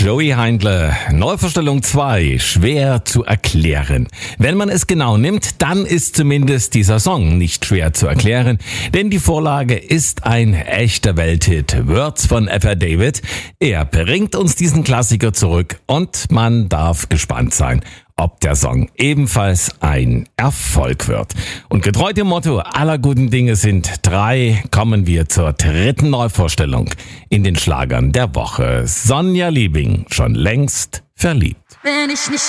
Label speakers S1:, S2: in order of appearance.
S1: Joey Heindle, Neuvorstellung 2, schwer zu erklären. Wenn man es genau nimmt, dann ist zumindest dieser Song nicht schwer zu erklären, denn die Vorlage ist ein echter Welthit. Words von F.R. David. Er bringt uns diesen Klassiker zurück und man darf gespannt sein, ob der Song ebenfalls ein Erfolg wird. Und getreu dem Motto aller guten Dinge sind 3, kommen wir zur dritten Neuvorstellung in den Schlagern der Woche. Sonja Liebing, schon längst verliebt.
S2: Wenn ich nicht